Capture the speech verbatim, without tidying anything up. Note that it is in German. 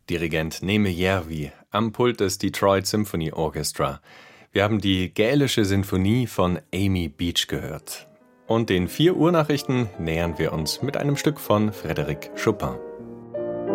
Dirigent Neme Järvi, am Pult des Detroit Symphony Orchestra. Wir haben die Gälische Sinfonie von Amy Beach gehört. Und den vier Uhr Nachrichten nähern wir uns mit einem Stück von Frédéric Chopin.